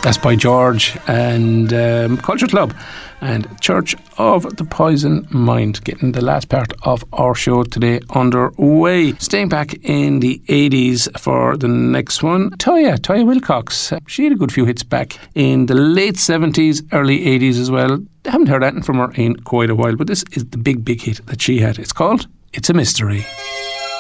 That's by George and Culture Club and Church of the Poison Mind, getting the last part of our show today underway. Staying back in the 80s for the next one, Toyah Willcox. She had a good few hits back in the late 70s, early 80s as well. I haven't heard anything from her in quite a while, but this is the big hit that she had. It's called It's a Mystery.